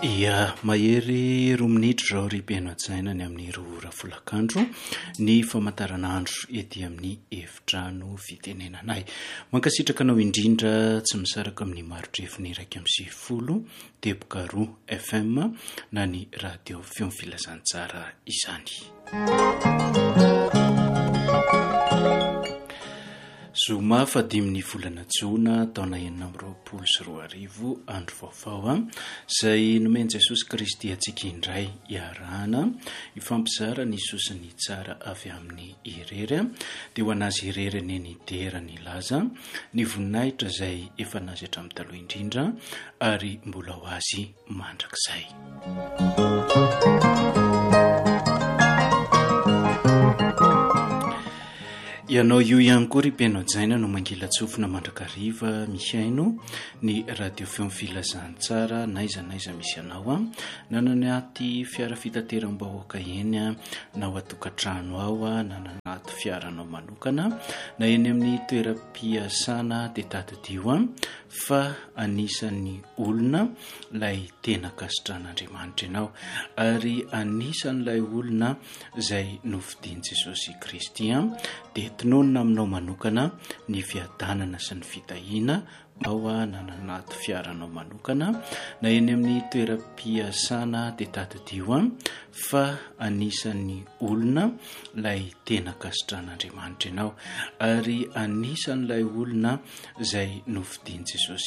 Ia mahery 2 minitra zao ry-piaino an-tsainany amin'ny 2 ora folakandro ny famataranandro ety amin'ny efitrano fitenenanay. Mankasitraka anao indrindra tsy misaraka amin'ny marotrefiny 1.0 teboka 2 FM na ny radio feon'ny filazantsara izany. Zoma fa 5 volana Jona taona 2024 andro vaovao izay nomeny Jesosy Kristy antsika indray iarahana ifampizara ny sosiny tsara avy amin'ny irery dia ho anazy irery neny dera ny laza ny voninahitra izay efa nazy hatramin'ny taloha indrindra ary mbola ho azy mandrakizay. Ianao io ihany koa ry-piaino an-tsaina no mangila-tsofina mandrakariva mihaino ny radio feon'ny filazantsara naiza misy anao na anaty fiara fitateram-bahoaka eny na ao atokantrano ao na anaty fiaranao manokana na eny amin'ny toeram-piasana dia tadidio fa anisan'ny olona ilay tena kasitran'Andriamanitra ianao ary anisan'ilay olona izay novidian'i Jesosy Kristy dia tinonina aminao manokana ny fiadanana sy ny fitahiana ao na anaty fiaranao manokana na eny amin'ny toeram-piasana dia tadidio fa anisan'ny olona ilay tena kasitran'Andriamanitra ianao ary anisan'ilay olona izay novidian'i Jesosy